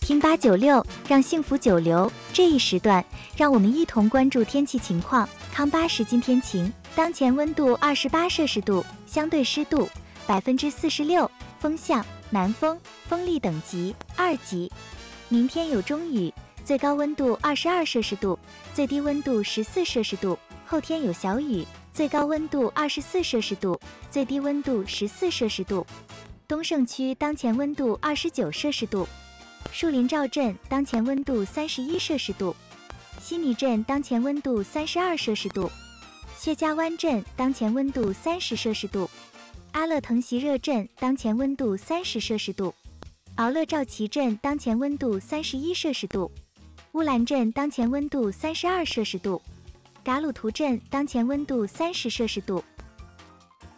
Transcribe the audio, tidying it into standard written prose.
听896，让幸福久留。这一时段，让我们一同关注天气情况。康巴时今天晴，当前温度28摄氏度，相对湿度46%，风向南风，风力等级2级。明天有中雨，最高温度22摄氏度，最低温度14摄氏度。后天有小雨，最高温度24摄氏度，最低温度14摄氏度。东胜区当前温度29摄氏度，树林赵镇当前温度31摄氏度，悉尼镇当前温度32摄氏度，薛家湾镇当前温度30摄氏度，阿勒腾席热镇当前温度30摄氏度，敖勒赵旗镇当前温度31摄氏度，乌兰镇当前温度32摄氏度，噶鲁图镇当前温度30摄氏度。